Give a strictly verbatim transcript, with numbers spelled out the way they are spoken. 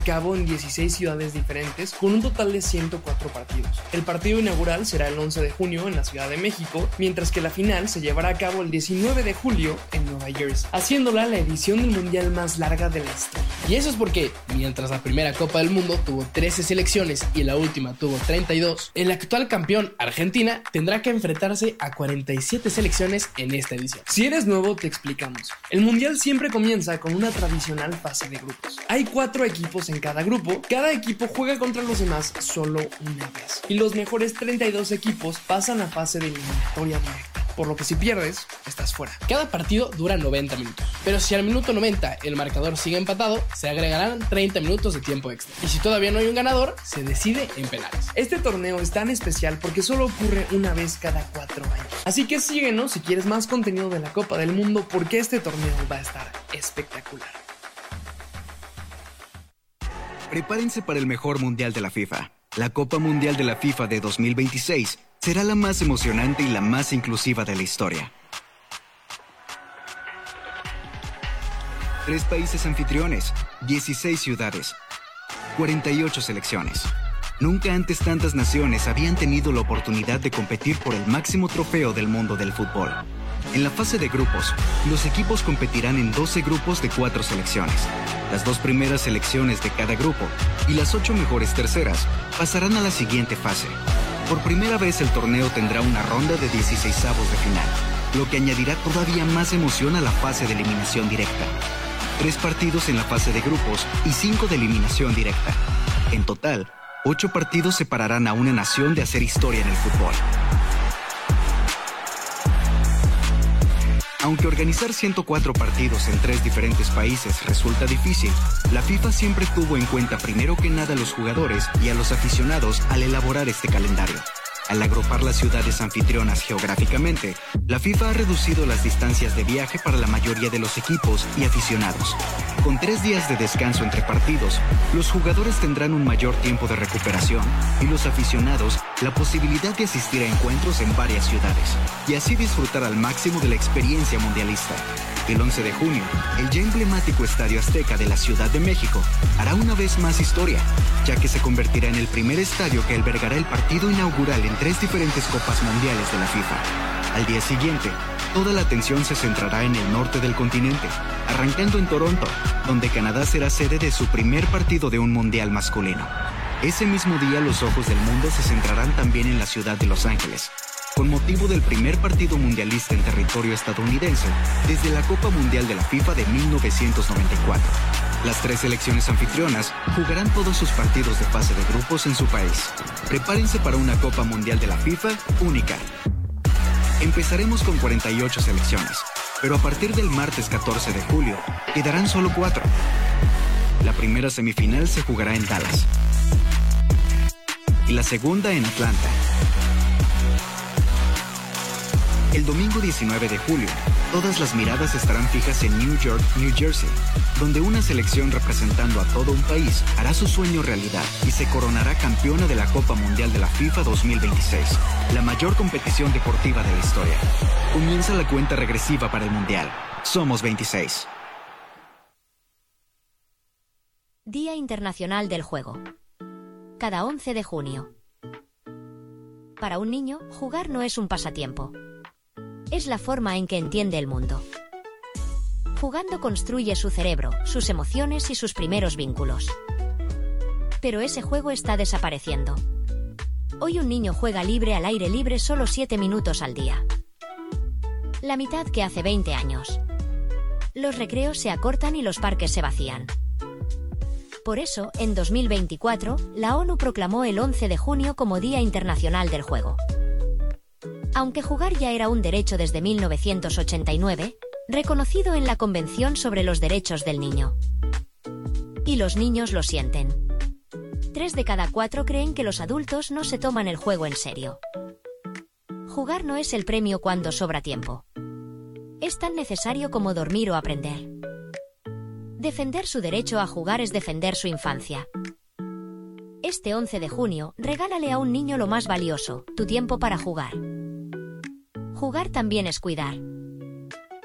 cabo en dieciséis ciudades diferentes con un total de ciento cuatro partidos. El partido inaugural será el once de junio en la Ciudad de México, mientras que la final se llevará a cabo el diecinueve de julio en Nueva Jersey, haciéndola la edición del mundial más larga de la historia. Y eso es porque, mientras la primera Copa del Mundo tuvo trece selecciones y la última tuvo treinta y dos, el actual campeón, Argentina, tendrá que enfrentarse a cuarenta y siete selecciones en esta edición. Si eres nuevo, te explicamos. El mundial siempre comienza con una tradicional fase de grupos. Hay cuatro equipos en cada grupo, cada equipo juega contra los demás solo una vez, y los mejores treinta y dos equipos pasan a fase de eliminatoria directa, por lo que si pierdes, estás fuera. Cada partido dura noventa minutos, pero si al minuto noventa el marcador sigue empatado, se agregarán treinta minutos de tiempo extra, y si todavía no hay un ganador, se decide en penales. Este torneo es tan especial porque solo ocurre una vez cada cuatro años, así que síguenos si quieres más contenido de la Copa del Mundo, porque este torneo va a estar espectacular. Prepárense para el mejor mundial de la FIFA. La Copa Mundial de la FIFA de dos mil veintiséis será la más emocionante y la más inclusiva de la historia. Tres países anfitriones, dieciséis ciudades, cuarenta y ocho selecciones. Nunca antes tantas naciones habían tenido la oportunidad de competir por el máximo trofeo del mundo del fútbol. En la fase de grupos, los equipos competirán en doce grupos de cuatro selecciones. Las dos primeras selecciones de cada grupo y las ocho mejores terceras pasarán a la siguiente fase. Por primera vez el torneo tendrá una ronda de dieciseisavos de final, lo que añadirá todavía más emoción a la fase de eliminación directa. Tres partidos en la fase de grupos y cinco de eliminación directa. En total, ocho partidos separarán a una nación de hacer historia en el fútbol. Aunque organizar ciento cuatro partidos en tres diferentes países resulta difícil, la FIFA siempre tuvo en cuenta primero que nada a los jugadores y a los aficionados al elaborar este calendario. Al agrupar las ciudades anfitrionas geográficamente, la FIFA ha reducido las distancias de viaje para la mayoría de los equipos y aficionados. Con tres días de descanso entre partidos, los jugadores tendrán un mayor tiempo de recuperación y los aficionados la posibilidad de asistir a encuentros en varias ciudades y así disfrutar al máximo de la experiencia mundialista. El once de junio, el ya emblemático Estadio Azteca de la Ciudad de México hará una vez más historia, ya que se convertirá en el primer estadio que albergará el partido inaugural en tres diferentes Copas Mundiales de la FIFA. Al día siguiente, toda la atención se centrará en el norte del continente, arrancando en Toronto, donde Canadá será sede de su primer partido de un mundial masculino. Ese mismo día los ojos del mundo se centrarán también en la ciudad de Los Ángeles, con motivo del primer partido mundialista en territorio estadounidense desde la Copa Mundial de la FIFA de mil novecientos noventa y cuatro. Las tres selecciones anfitrionas jugarán todos sus partidos de fase de grupos en su país. Prepárense para una Copa Mundial de la FIFA única. Empezaremos con cuarenta y ocho selecciones, pero a partir del martes catorce de julio quedarán solo cuatro. La primera semifinal se jugará en Dallas y la segunda en Atlanta. El domingo diecinueve de julio, todas las miradas estarán fijas en New York, New Jersey, donde una selección representando a todo un país hará su sueño realidad y se coronará campeona de la Copa Mundial de la FIFA dos mil veintiséis, la mayor competición deportiva de la historia. Comienza la cuenta regresiva para el Mundial. Somos veintiséis. Día Internacional del Juego. Cada once de junio. Para un niño, jugar no es un pasatiempo. Es la forma en que entiende el mundo. Jugando construye su cerebro, sus emociones y sus primeros vínculos. Pero ese juego está desapareciendo. Hoy un niño juega libre al aire libre solo siete minutos al día. La mitad que hace veinte años. Los recreos se acortan y los parques se vacían. Por eso, en dos mil veinticuatro, la ONU proclamó el once de junio como Día Internacional del Juego. Aunque jugar ya era un derecho desde mil novecientos ochenta y nueve, reconocido en la Convención sobre los Derechos del Niño. Y los niños lo sienten. Tres de cada cuatro creen que los adultos no se toman el juego en serio. Jugar no es el premio cuando sobra tiempo. Es tan necesario como dormir o aprender. Defender su derecho a jugar es defender su infancia. Este once de junio, regálale a un niño lo más valioso, tu tiempo para jugar. Jugar también es cuidar.